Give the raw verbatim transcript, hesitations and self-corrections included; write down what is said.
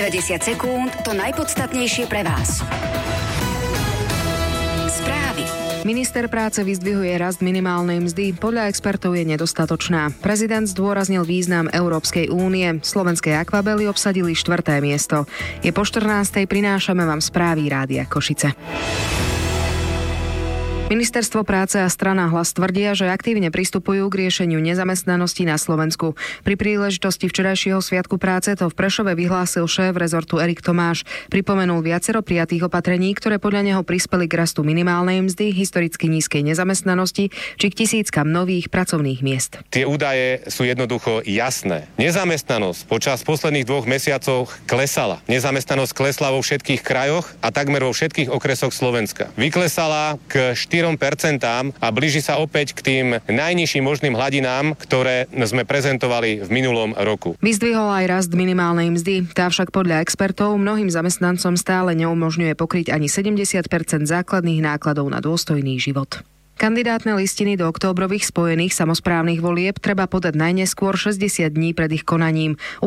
deväťdesiat sekúnd to najpodstatnejšie pre vás. Správy. Minister práce vyzdvihuje rast minimálnej mzdy. Podľa expertov je nedostatočná. Prezident zdôraznil význam Európskej únie. Slovenské akvabely obsadili štvrté miesto. Je po štrnástej, prinášame vám správy Rádia Košice. Ministerstvo práce a strana Hlas tvrdia, že aktívne pristupujú k riešeniu nezamestnanosti na Slovensku. Pri príležitosti včerajšieho sviatku práce to v Prešove vyhlásil šéf rezortu Erik Tomáš. Pripomenul viacero prijatých opatrení, ktoré podľa neho prispeli k rastu minimálnej mzdy, historicky nízkej nezamestnanosti či k tisíckam nových pracovných miest. Tie údaje sú jednoducho jasné. Nezamestnanosť počas posledných dvoch mesiacov klesala. Nezamestnanosť klesla vo všetkých krajoch a takmer vo všetkých okresoch Slovenska. Vyklesala k štyrom percentám a blíži sa opäť k tým najnižším možným hladinám, ktoré sme prezentovali v minulom roku. Vyzdvihol aj rast minimálnej mzdy. Tá však podľa expertov mnohým zamestnancom stále neumožňuje pokryť ani sedemdesiat percent základných nákladov na dôstojný život. Kandidátne listiny do októbrových spojených samosprávnych volieb treba podať najneskôr šesťdesiat dní pred ich konaním.